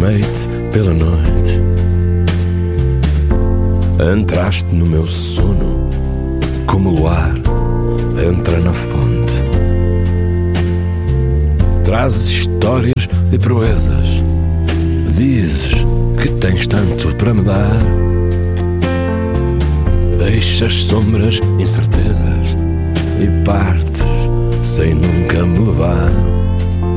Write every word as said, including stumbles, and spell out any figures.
Chamei-te pela noite, entraste no meu sono como o luar entra na fonte. Trazes histórias e proezas, dizes que tens tanto para me dar. Deixas sombras, incertezas e partes sem nunca me levar.